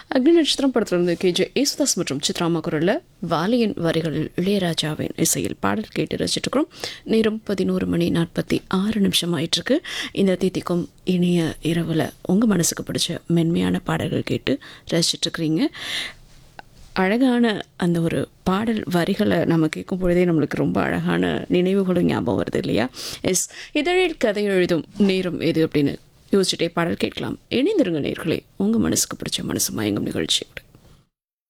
அக்னி நட்சத்திரம் படத்திலிருந்து கேஜே யேசுதாஸ் மற்றும் சித்ராமா குரலில் வாலியின் வரிகளில் இளையராஜாவின் இசையில் பாடல் கேட்டு ரசிச்சிட்ருக்கிறோம். நேரம் 11:46 ஆயிட்டிருக்கு. இந்த தீதிக்கும் இனிய இரவில் உங்கள் மனசுக்கு பிடிச்ச மென்மையான பாடல்கள் கேட்டு ரசிச்சிட்ருக்கிறீங்க. அழகான அந்த ஒரு பாடல் வரிகளை நம்ம கேட்கும் பொழுதே நம்மளுக்கு ரொம்ப அழகான நினைவுகளும் ஞாபகம் வருது இல்லையா? இதழில் கதை எழுதும் நேரம் எது அப்படின்னு யோசிச்சுட்டே பாடல் கேட்கலாம். இணைந்திருங்க நேயர்களே, உங்கள் மனசுக்கு பிடிச்ச மனசு மயங்கும் நிகழ்ச்சியோடு.